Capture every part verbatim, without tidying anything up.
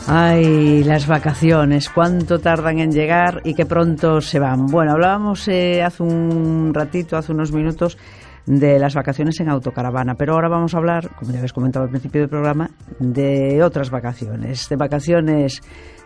Ay, las vacaciones, cuánto tardan en llegar y qué pronto se van. Bueno, hablábamos eh, hace un ratito, hace unos minutos, de las vacaciones en autocaravana, pero ahora vamos a hablar, como ya habéis comentado al principio del programa, de otras vacaciones, de vacaciones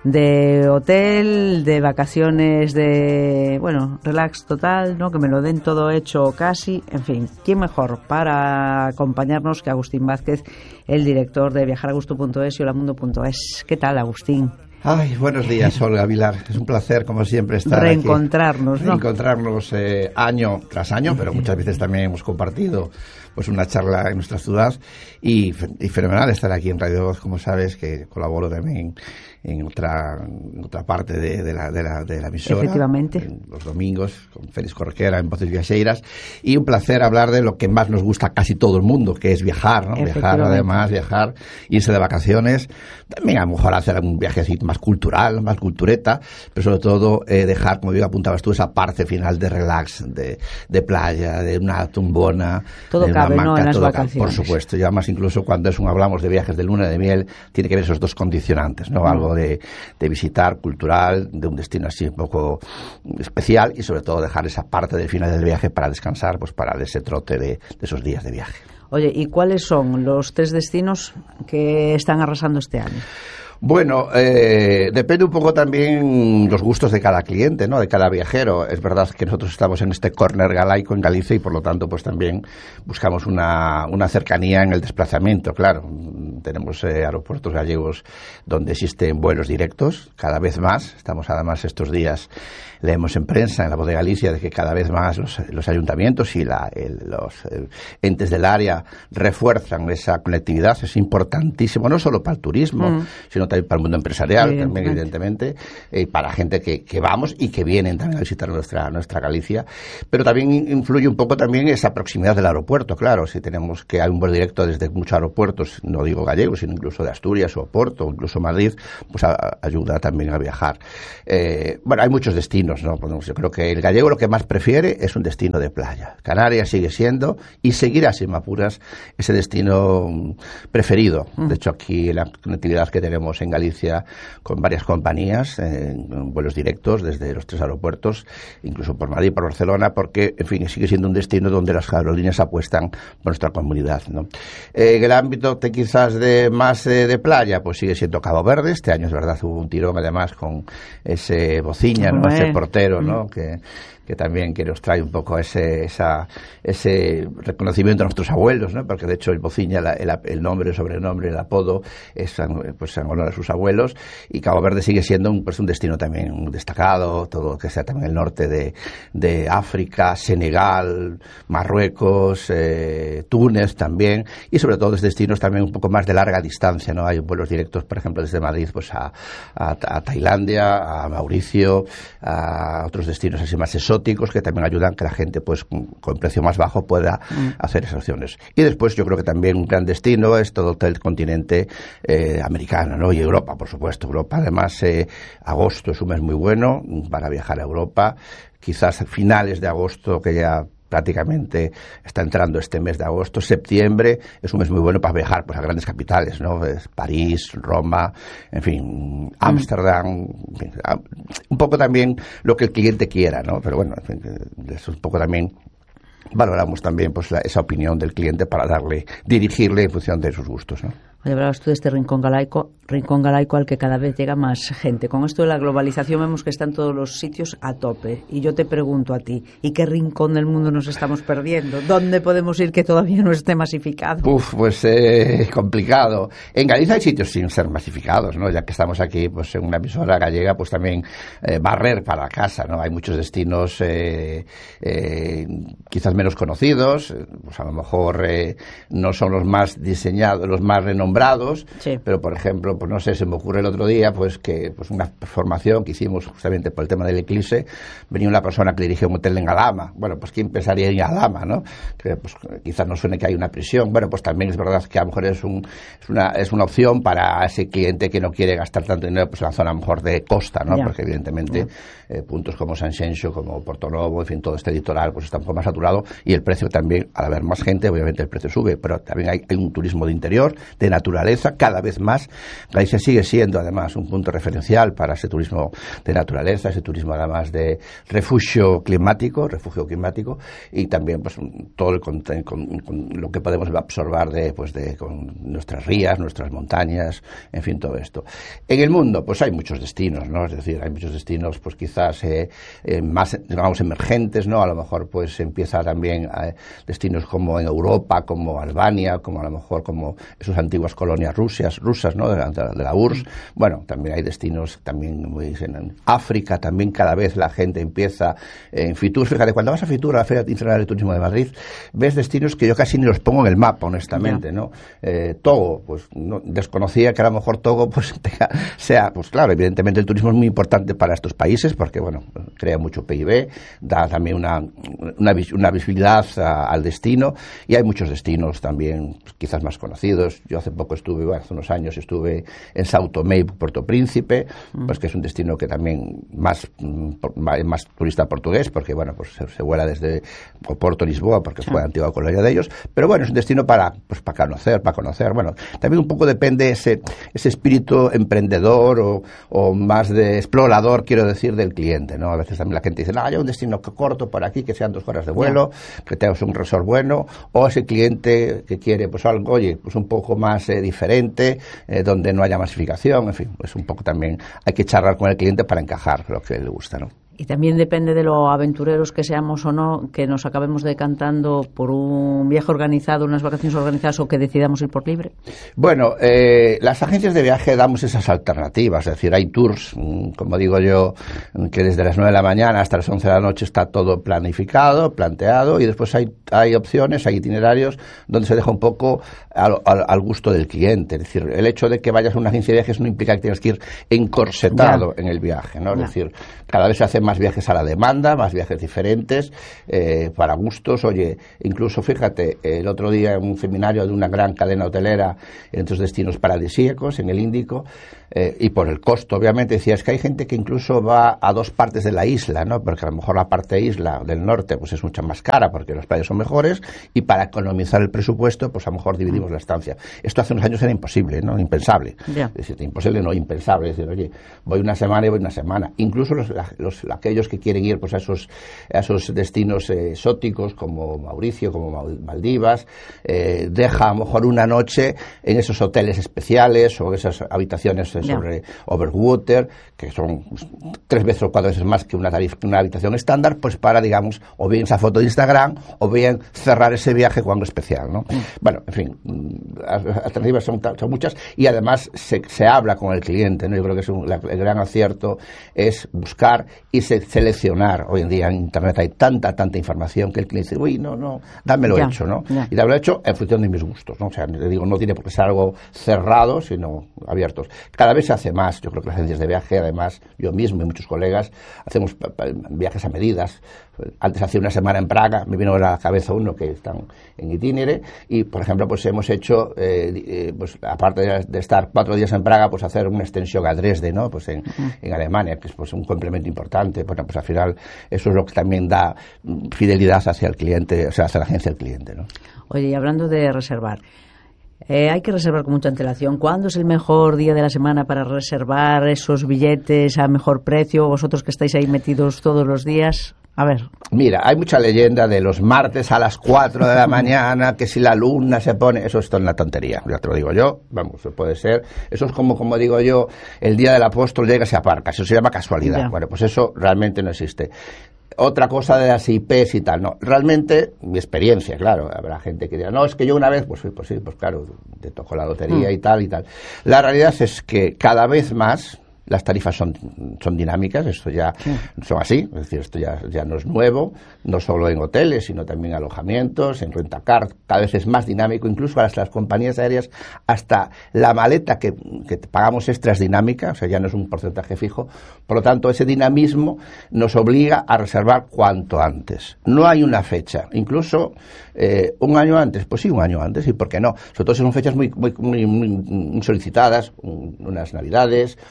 de hotel, de vacaciones de, bueno, relax total, ¿no? Que me lo den todo hecho casi, en fin, ¿quién mejor para acompañarnos que Agustín Vázquez, el director de viajar a gusto punto es y holamundo punto es? ¿Qué tal, Agustín? Ay, buenos días, Olga Vilar. Es un placer, como siempre, estar Reencontrarnos, aquí. ¿no? Reencontrarnos eh, año tras año, pero muchas veces también hemos compartido pues una charla en nuestra ciudad y, y fenomenal estar aquí en Radio Voz, como sabes, que colaboro también en otra, en otra parte de, de, la, de, la, de la emisora. Efectivamente. Los domingos, con Félix Correquera en Voces Viaxeiras. Y un placer hablar de lo que más nos gusta a casi todo el mundo, que es viajar, ¿no? Viajar, además, viajar, irse de vacaciones. También a lo mejor hacer un viaje así más cultural, más cultureta, pero sobre todo eh, dejar, como bien apuntabas tú, esa parte final de relax, de, de playa, de una tumbona. Todo de cabe, una ¿no? hamaca, En las todo vacaciones. Cabe, por supuesto. Y además, incluso cuando es un, hablamos de viajes de luna de miel, tiene que ver esos dos condicionantes, ¿no? Mm. Algo de, de visitar, cultural, de un destino así un poco especial y sobre todo dejar esa parte del final del viaje para descansar, pues para ese trote de, de esos días de viaje. Oye, ¿y cuáles son los tres destinos que están arrasando este año? Bueno, eh, depende un poco también los gustos de cada cliente, ¿no? De cada viajero. Es verdad que nosotros estamos en este córner galaico en Galicia y por lo tanto pues también buscamos una, una cercanía en el desplazamiento, claro. Tenemos eh, aeropuertos gallegos donde existen vuelos directos, cada vez más. Estamos además estos días, leemos en prensa, en la Voz de Galicia, de que cada vez más los, los ayuntamientos y la, el, los el, entes del área refuerzan esa conectividad. Es importantísimo, no solo para el turismo, mm. sino también para el mundo empresarial, evidentemente. también evidentemente, y eh, para gente que, que vamos y que vienen también a visitar nuestra, nuestra Galicia. Pero también influye un poco también esa proximidad del aeropuerto, claro. Si tenemos que hay un vuelo directo desde muchos aeropuertos, no digo gallegos, sino incluso de Asturias o Oporto, o incluso Madrid, pues a, a, ayuda también a viajar. Eh, bueno, hay muchos destinos, ¿no? Yo creo que el gallego lo que más prefiere es un destino de playa. Canarias sigue siendo y seguirá, sin apuras, ese destino preferido. De hecho, aquí la conectividad que tenemos en Galicia con varias compañías, eh, vuelos directos desde los tres aeropuertos, incluso por Madrid, por Barcelona, porque, en fin, sigue siendo un destino donde las aerolíneas apuestan por nuestra comunidad, ¿no? Eh, el ámbito de, quizás de más eh, de playa, pues sigue siendo Cabo Verde. Este año es verdad, hubo un tirón además con ese Bociña, ¿no? Ese portero, ¿no? Mm. que que también que nos trae un poco ese esa ese reconocimiento a nuestros abuelos, ¿no? Porque de hecho el Bociña, la, el, el nombre, el sobrenombre, el apodo es pues en honor a sus abuelos, y Cabo Verde sigue siendo un, pues un destino también destacado, todo lo que sea también el norte de, de África, Senegal, Marruecos, eh, Túnez también, y sobre todo destinos también un poco más de larga distancia, ¿no? Hay vuelos directos, por ejemplo, desde Madrid pues a, a, a Tailandia, a Mauricio, a otros destinos así más exóticos que también ayudan que la gente pues con, con precio más bajo pueda mm. hacer esas opciones. Y después yo creo que también un gran destino es todo el continente eh, americano, ¿no? Y Europa, por supuesto. Europa, además, eh, agosto es un mes muy bueno para viajar a Europa. Quizás finales de agosto, que ya prácticamente está entrando este mes de agosto, septiembre es un mes muy bueno para viajar pues a grandes capitales, ¿no? Es París, Roma, en fin, Ámsterdam, en fin, un poco también lo que el cliente quiera, ¿no? Pero bueno, en fin, eso es un poco también valoramos también pues la, esa opinión del cliente para darle, dirigirle en función de sus gustos, ¿no? Oye, hablabas tú de este rincón galaico, rincón galaico al que cada vez llega más gente. Con esto de la globalización vemos que están todos los sitios a tope. Y yo te pregunto a ti, ¿y qué rincón del mundo nos estamos perdiendo? ¿Dónde podemos ir que todavía no esté masificado? Uf, pues eh, complicado. En Galicia hay sitios sin ser masificados, ¿no? Ya que estamos aquí, pues en una emisora gallega, pues también eh, barrer para la casa, ¿no? Hay muchos destinos eh, eh, quizás menos conocidos, pues a lo mejor eh, no son los más diseñados, los más renombrados, sí. Pero por ejemplo, pues no sé, se me ocurre el otro día pues que pues una formación que hicimos justamente por el tema del eclipse, venía una persona que dirige un hotel en Alhama. Bueno, pues ¿quién pensaría en Alhama, no? Que pues quizás no suene que hay una prisión. Bueno, pues también es verdad que a lo mejor es un es una es una opción para ese cliente que no quiere gastar tanto dinero pues en la zona a lo mejor de costa, ¿no? Yeah. Porque evidentemente yeah. eh, puntos como Sanxenxo, como Portonovo, en fin, todo este litoral pues está un poco más saturado y el precio también, al haber más gente, obviamente el precio sube, pero también hay, hay un turismo de interior, de naturaleza, cada vez más. Galicia sigue siendo, además, un punto referencial para ese turismo de naturaleza, ese turismo, además, de refugio climático, refugio climático, y también, pues, todo el con, con, con lo que podemos absorber de, pues, de con nuestras rías, nuestras montañas, en fin, todo esto. En el mundo, pues, hay muchos destinos, ¿no? Es decir, hay muchos destinos, pues, quizás eh, eh, más, digamos, emergentes, ¿no? A lo mejor, pues, empieza también eh, destinos como en Europa, como Albania, como a lo mejor como esas antiguas colonias rusas, rusas, ¿no? De la, de la U R S S. Bueno, también hay destinos también muy, en África, también cada vez la gente empieza en Fitur. Fíjate, cuando vas a Fitur, a la Feria Internacional de Turismo de Madrid, ves destinos que yo casi ni los pongo en el mapa, honestamente, ¿no? Eh, Togo, pues no, desconocía que a lo mejor Togo pues tenga, sea, pues claro, evidentemente el turismo es muy importante para estos países porque, bueno, crea mucho P I B, da también una, una, una visibilidad a, al destino, y hay muchos destinos también, pues, quizás más conocidos. Yo hace poco estuve, bueno, hace unos años estuve en Sao Tomé y Puerto Príncipe, mm. pues que es un destino que también más, más turista portugués, porque, bueno, pues se, se vuela desde Porto Lisboa, porque sí. fue la antigua colonia de ellos, pero bueno, es un destino para, pues, para conocer, para conocer, bueno, también un poco depende ese, ese espíritu emprendedor o, o más de explorador, quiero decir, del cliente, ¿no? A veces también la gente dice, no, hay un destino corto por aquí, que sean dos horas de vuelo, yeah. que tengas un resort bueno, o ese cliente que quiere, pues algo, oye, pues un poco más eh, diferente, eh, donde no haya masificación, en fin, pues un poco también hay que charlar con el cliente para encajar lo que le gusta, ¿no? Y también depende de lo aventureros que seamos o no, que nos acabemos decantando por un viaje organizado, unas vacaciones organizadas, o que decidamos ir por libre. Bueno, eh, las agencias de viaje damos esas alternativas, es decir, hay tours, como digo yo, que desde las nueve de la mañana hasta las once de la noche está todo planificado, planteado, y después hay, hay opciones, hay itinerarios donde se deja un poco al, al, al gusto del cliente. Es decir, el hecho de que vayas a una agencia de viajes no implica que tengas que ir encorsetado ya. en el viaje, ¿no? Es ya. decir, cada vez se hace más viajes a la demanda, más viajes diferentes, eh, para gustos. Oye, incluso fíjate, el otro día en un seminario de una gran cadena hotelera en estos destinos paradisíacos, en el Índico, eh, y por el costo, obviamente, decía, es que hay gente que incluso va a dos partes de la isla, ¿no? Porque a lo mejor la parte isla del norte pues es mucho más cara porque los precios son mejores, y para economizar el presupuesto, pues a lo mejor dividimos la estancia. Esto hace unos años era imposible, ¿no? Impensable. Yeah. Es decir, imposible, no, impensable. Es decir, oye, voy una semana y voy una semana. Incluso los, los aquellos que quieren ir pues a esos a esos destinos eh, exóticos como Mauricio, como Maldivas, eh, deja a lo mejor una noche en esos hoteles especiales o esas habitaciones eh, sobre yeah. overwater, que son pues, tres veces o cuatro veces más que una tarifa, una habitación estándar, pues para, digamos, o bien esa foto de Instagram o bien cerrar ese viaje con algo especial, ¿no? Mm. Bueno, en fin, las alternativas son, son muchas, y además se, se habla con el cliente, ¿no? Yo creo que es un, la, el gran acierto es buscar y se, seleccionar. Hoy en día en Internet hay tanta, tanta información que el cliente dice, uy, no, no, dámelo yeah, hecho, ¿no? Yeah. Y dámelo hecho en función de mis gustos, ¿no? O sea, le digo, no tiene por qué ser algo cerrado, sino abiertos. Cada vez se hace más. Yo creo que las agencias de viaje, además, yo mismo y muchos colegas, hacemos viajes a medidas. Antes hacía una semana en Praga, me vino a la cabeza uno que están en itinere, y por ejemplo pues hemos hecho eh, eh, pues aparte de, de estar cuatro días en Praga, pues hacer una extensión a Dresde, ¿no? Pues en, uh-huh. en Alemania, que es pues un complemento importante. Bueno, pues al final eso es lo que también da fidelidad hacia el cliente, o sea, hacia la agencia del cliente, ¿no? Oye, y hablando de reservar, Eh, hay que reservar con mucha antelación. ¿Cuándo es el mejor día de la semana para reservar esos billetes a mejor precio? Vosotros que estáis ahí metidos todos los días. A ver. Mira, hay mucha leyenda de los martes a las cuatro de la mañana, que si la luna se pone... Eso es una tontería, ya te lo digo yo. Vamos, puede ser. Eso es como, como digo yo, el día del apóstol llega y se aparca. Eso se llama casualidad. Ya. Bueno, pues eso realmente no existe. Otra cosa de las I Pes y tal, no. Realmente, mi experiencia, claro, habrá gente que dirá, no, es que yo una vez, pues, pues sí, pues claro, te tocó la lotería mm. y tal y tal. La realidad es que cada vez más las tarifas son, son dinámicas, esto ya sí. son así, es decir, esto ya, ya no es nuevo, no solo en hoteles, sino también en alojamientos, en rentacar, cada vez es más dinámico, incluso las, las compañías aéreas, hasta la maleta que, que pagamos extra es dinámica, o sea, ya no es un porcentaje fijo, por lo tanto, ese dinamismo nos obliga a reservar cuanto antes. No hay una fecha, incluso eh, un año antes, pues sí, un año antes, y por qué no, sobre todo si son fechas muy, muy, muy, muy solicitadas, un, unas navidades, una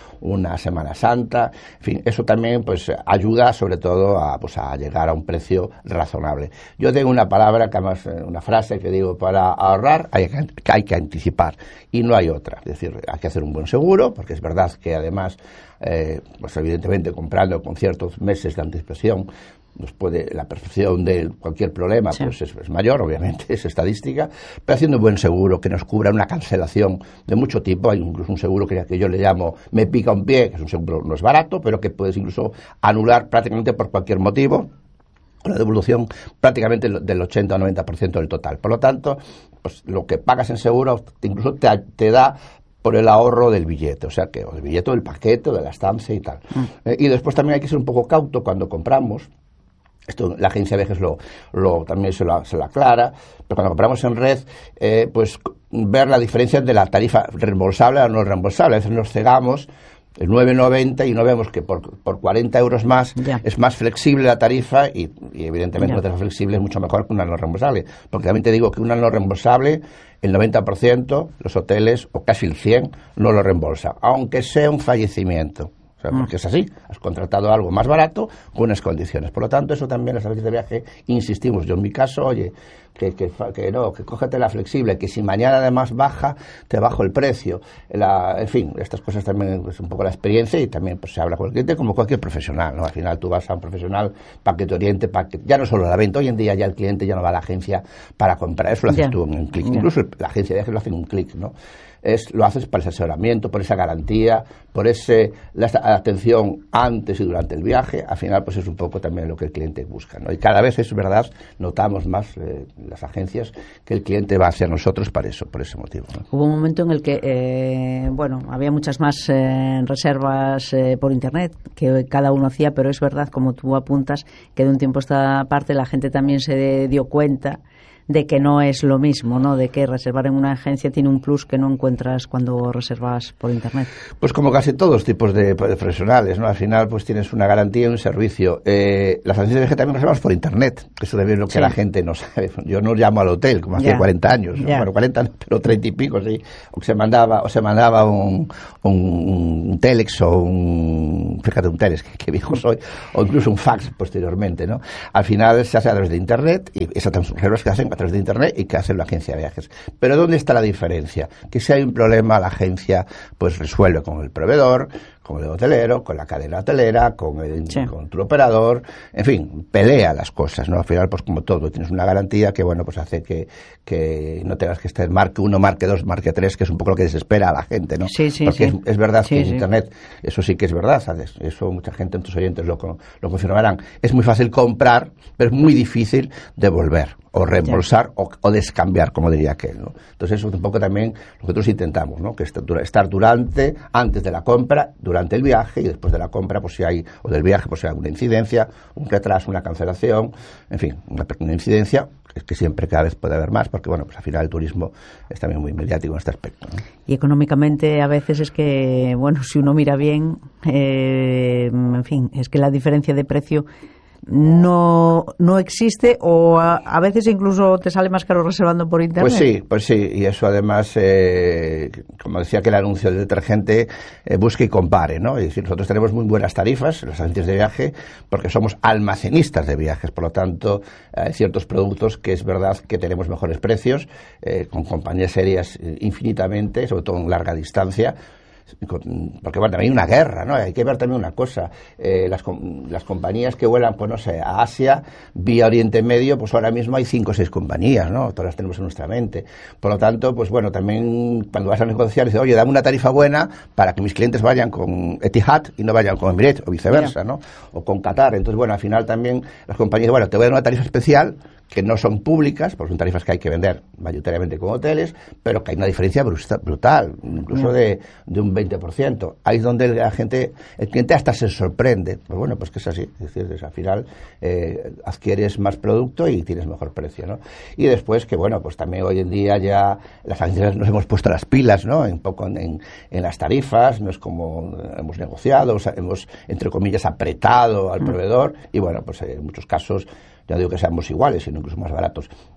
una Semana Santa, en fin, eso también pues ayuda sobre todo a, pues, a llegar a un precio razonable. Yo tengo una palabra, que además, una frase que digo, para ahorrar hay que, hay que anticipar, y no hay otra. Es decir, hay que hacer un buen seguro, porque es verdad que además, eh, pues evidentemente comprando con ciertos meses de anticipación, nos puede, la percepción de cualquier problema sí. pues es, es mayor, obviamente, es estadística, pero haciendo un buen seguro que nos cubra una cancelación de mucho tipo. Hay incluso un seguro que, que yo le llamo me pica un pie, que es un seguro, no es barato, pero que puedes incluso anular prácticamente por cualquier motivo, con la devolución prácticamente del ochenta o noventa por ciento del total. Por lo tanto, pues lo que pagas en seguro incluso te, te da por el ahorro del billete, o sea que, o del billete, del paquete, o de la estancia y tal. Mm. Eh, y después también hay que ser un poco cauto cuando compramos. Esto la agencia de viajes lo, lo, también se lo, se lo aclara, pero cuando compramos en red, eh, pues ver la diferencia de la tarifa reembolsable a no reembolsable. A veces nos cegamos el nueve noventa y no vemos que por, por cuarenta euros más ya. es más flexible la tarifa y, y evidentemente ya. una tarifa flexible es mucho mejor que una no reembolsable. Porque también te digo que una no reembolsable, el noventa por ciento, los hoteles, o casi el cien por ciento, no lo reembolsa, aunque sea un fallecimiento. O sea, porque es así, has contratado algo más barato con unas condiciones. Por lo tanto, eso también las agencias de viaje insistimos. Yo en mi caso, oye, que, que, que no, que cógete la flexible, que si mañana además baja, te bajo el precio. La, en fin, estas cosas también es pues, un poco la experiencia y también pues se habla con el cliente como cualquier profesional, ¿no? Al final tú vas a un profesional para que te oriente, para que, ya no solo la venta, hoy en día ya el cliente ya no va a la agencia para comprar, eso lo haces yeah. tú en un clic. Yeah. Incluso la agencia de viajes lo hace en un clic, ¿no? Es, lo haces para ese asesoramiento, por esa garantía, por ese la atención antes y durante el viaje. Al final, pues es un poco también lo que el cliente busca, ¿no? Y cada vez es verdad, notamos más eh, las agencias que el cliente va hacia nosotros para eso, por ese motivo, ¿no? Hubo un momento en el que, eh, bueno, había muchas más eh, reservas eh, por internet que cada uno hacía, pero es verdad, como tú apuntas, que de un tiempo a esta parte la gente también se dio cuenta de que no es lo mismo, ¿no? De que reservar en una agencia tiene un plus que no encuentras cuando reservas por internet. Pues como casi todos los tipos de, de profesionales, ¿no? Al final pues tienes una garantía y un servicio. Eh, las agencias de viaje también reservamos por internet, que eso es lo que sí. la gente no sabe. Yo no llamo al hotel como hace cuarenta años, ¿no? Bueno, cuarenta no, pero treinta y pico, sí. O se mandaba, o se mandaba un, un, un telex o un, fíjate, un telex, que, que viejo soy, o incluso un fax posteriormente, ¿no? Al final se hace a través de internet y esas reservas que hacen a través de internet y que hace la agencia de viajes. Pero ¿dónde está la diferencia? Que si hay un problema, la agencia pues resuelve con el proveedor, con el hotelero, con la cadena hotelera, con el, sí. con tu operador, en fin, pelea las cosas, ¿no? Al final, pues como todo, tienes una garantía que, bueno, pues hace que, que no tengas que estar marque uno, marque dos, marque tres, que es un poco lo que desespera a la gente, ¿no? Sí, sí, Porque sí. Es, es verdad sí, que en sí. internet, eso sí que es verdad, ¿sabes? Eso mucha gente, tus oyentes lo, lo confirmarán. Es muy fácil comprar, pero es muy difícil devolver o reembolsar o, o descambiar, como diría aquel, ¿no? Entonces eso es un poco también lo que nosotros intentamos, ¿no? Que estar durante, antes de la compra, durante el viaje y después de la compra, pues si hay, o del viaje, pues si hay alguna incidencia, un retraso, una cancelación, en fin, una pequeña incidencia, que, que siempre cada vez puede haber más, porque bueno, pues al final el turismo es también muy mediático en este aspecto, ¿no? Y económicamente a veces es que, bueno, si uno mira bien, eh, en fin, es que la diferencia de precio no no existe o a, a veces incluso te sale más caro reservando por internet. Pues sí, pues sí, y eso además, eh, como decía que el anuncio del detergente, eh, busque y compare, ¿no? Es decir, nosotros tenemos muy buenas tarifas, las agencias de viaje, porque somos almacenistas de viajes, por lo tanto, hay ciertos productos que es verdad que tenemos mejores precios, eh, con compañías serias infinitamente, sobre todo en larga distancia, porque bueno, también hay una guerra, ¿no? Hay que ver también una cosa, eh, las, las compañías que vuelan, pues no sé, a Asia, vía Oriente Medio, pues ahora mismo hay cinco o seis compañías, ¿no? Todas las tenemos en nuestra mente. Por lo tanto, pues bueno, también cuando vas a negociar, dices, oye, dame una tarifa buena para que mis clientes vayan con Etihad y no vayan con Emirates, o viceversa, ¿no? O con Qatar. Entonces, bueno, al final también las compañías, bueno, te voy a dar una tarifa especial, que no son públicas, porque son tarifas que hay que vender mayoritariamente con hoteles, pero que hay una diferencia brutal, incluso de, de un veinte por ciento. Ahí es donde la gente, el cliente hasta se sorprende. Pues bueno, pues que es así. Es decir, es, al final eh, adquieres más producto y tienes mejor precio, ¿no? Y después que, bueno, pues también hoy en día ya las agencias nos hemos puesto las pilas, ¿no? Un poco en, en las tarifas, no es como hemos negociado, o sea, hemos, entre comillas, apretado al proveedor y, bueno, pues en muchos casos, ya digo que seamos iguales, sino incluso más baratos.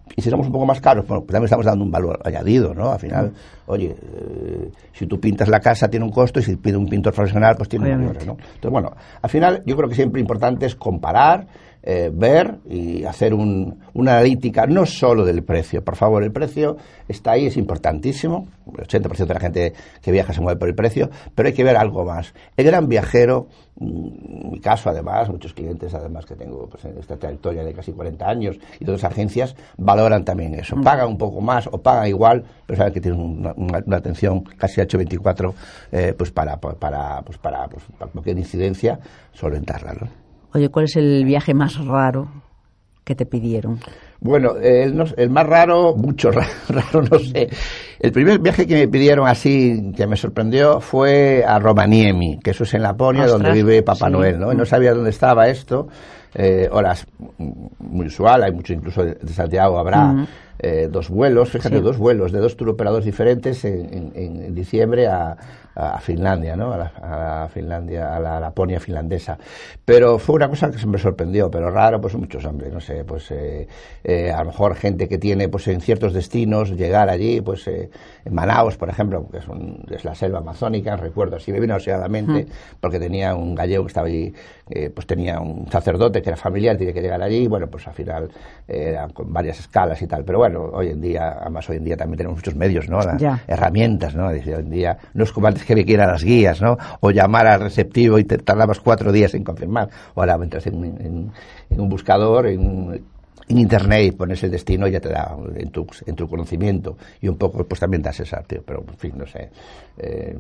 Y si somos un poco más caros, bueno, pues también estamos dando un valor añadido, ¿no? Al final, oye, eh, si tú pintas la casa tiene un costo y si pide un pintor profesional, pues tiene un valor, ¿no? Entonces, bueno, al final yo creo que siempre importante es comparar, eh, ver y hacer un, una analítica, no solo del precio. Por favor, el precio está ahí, es importantísimo. El ochenta por ciento de la gente que viaja se mueve por el precio, pero hay que ver algo más. El gran viajero, en mi caso además, muchos clientes además que tengo pues, en esta trayectoria de casi cuarenta años y de otras agencias, valoran también eso. Pagan un poco más o pagan igual, pero saben que tienen una, una, una atención casi ocho veinticuatro eh, pues para, para, pues para, pues para cualquier incidencia solventarla, ¿no? Oye, ¿cuál es el viaje más raro que te pidieron? Bueno, el, el más raro, mucho raro, raro, no sé. El primer viaje que me pidieron así, que me sorprendió, fue a Rovaniemi, que eso es en Laponia, Ostras, donde vive Papá sí. Noel, ¿no? Y no sabía dónde estaba esto. Eh, horas muy usual, hay mucho, incluso de Santiago habrá uh-huh. eh, dos vuelos, fíjate, sí. dos vuelos de dos turoperadores diferentes en, en, en diciembre a, a Finlandia, ¿no? A la, a la Finlandia, a la Laponia finlandesa. Pero fue una cosa que se me sorprendió, pero raro, pues muchos, hombre, no sé, pues eh, eh, a lo mejor gente que tiene, pues en ciertos destinos, llegar allí, pues eh, en Manaos, por ejemplo, que es, un, es la selva amazónica, recuerdo así, me vino oseadamente, uh-huh. porque tenía un gallego que estaba allí, eh, pues tenía un sacerdote que era familiar, tiene que llegar allí, bueno, pues al final eh, con varias escalas y tal, pero bueno, hoy en día, además hoy en día también tenemos muchos medios, ¿no? Las herramientas, ¿no? Hoy en día no es como antes que me quieran las guías, ¿no? O llamar al receptivo y te tardabas cuatro días en confirmar, o ahora entras en, en, en un buscador, en un en internet pones el destino y ya te da en tu, en tu conocimiento y un poco pues también das esa, tío, pero en fin, no sé. Eh,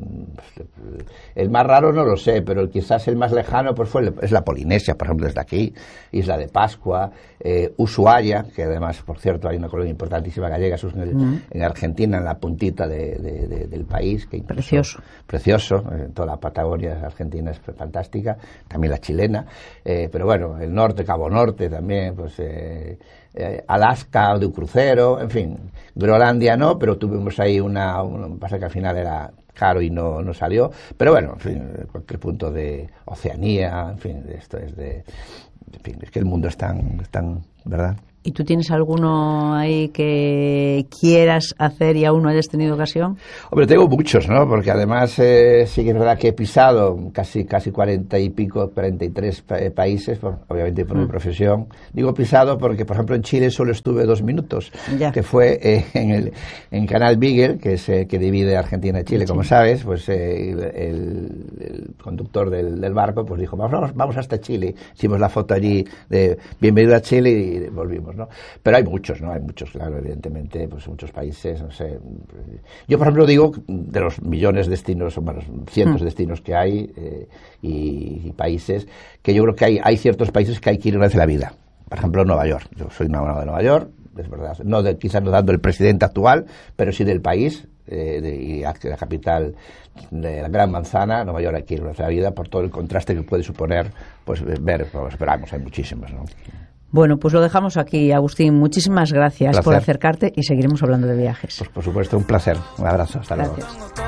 el más raro no lo sé, pero quizás el más lejano pues fue es la Polinesia, por ejemplo, desde aquí, Isla de Pascua, eh, Ushuaia, que además, por cierto, hay una colonia importantísima gallega en, el, mm. en Argentina, en la puntita de, de, de, del país, que incluso, precioso, precioso, eh, toda la Patagonia argentina es fantástica, también la chilena, eh, pero bueno, el norte, Cabo Norte también, pues eh, Eh, Alaska de un crucero, en fin, Groenlandia no, pero tuvimos ahí una, una pasa que al final era caro y no, no salió, pero bueno, en fin, cualquier punto de Oceanía, en fin, esto es de, en fin, es que el mundo es tan, es tan, ¿verdad? ¿Y tú tienes alguno ahí que quieras hacer y aún no hayas tenido ocasión? Hombre, tengo muchos, ¿no? Porque además eh, sí que es verdad que he pisado casi casi cuarenta y pico, cuarenta y tres pa- países, por, obviamente por mm. mi profesión. Digo pisado porque, por ejemplo, en Chile solo estuve dos minutos, ya. que fue eh, en el en Canal Beagle, que es eh, que divide Argentina y Chile, sí. como sabes, pues eh, el, el, el conductor del, del barco pues dijo, vamos, vamos hasta Chile. Hicimos la foto allí de bienvenido a Chile y volvimos, ¿no? Pero hay muchos, ¿no? Hay muchos, claro, evidentemente, pues muchos países, no sé. Yo, por ejemplo, digo, de los millones de destinos, o bueno, cientos de destinos que hay eh, y, y países, que yo creo que hay, hay ciertos países que hay que ir una vez en la vida. Por ejemplo, Nueva York. Yo soy enamorado de Nueva York, es verdad. No de, quizás no dando el presidente actual, pero sí del país eh, de, y la capital de la Gran Manzana. Nueva York hay que ir una vez en la vida por todo el contraste que puede suponer, pues ver, pues, esperamos, hay muchísimos, ¿no? Bueno, pues lo dejamos aquí, Agustín. Muchísimas gracias placer. por acercarte y seguiremos hablando de viajes. Pues por supuesto, un placer. Un abrazo. Hasta gracias. luego.